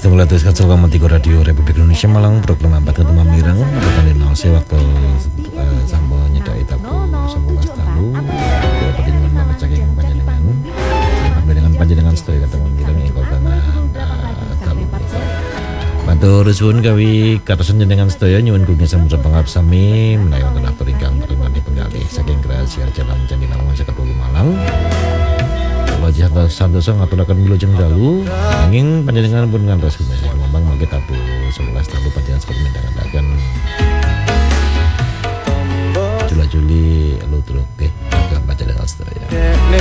setunggal atus kacal tiga Radio Republik Indonesia Malang program 4 ketemu mireng tanggal 0 waktu sambo nyedaki tabu 11 tahu perlindungan mana caking panjenengan dengan panjenengan sedaya ketemu mireng ing tanah tabu matur suwun kawi katosan jenengan sedaya nyuwun kugi samudra pangarep sami menawi wonten atur ingkang perintah penggalih saking Kreasi Jalan Candi Namung Sekatulu Malang. Wajah santoso ngaturaken wilujeng dalu nanging panjenengan pun ngantos gumesak ngembang mangke tabu 11 tabu panjenengan seperti mindhangaken jula-juli lutruk nggih panjenengan sedaya.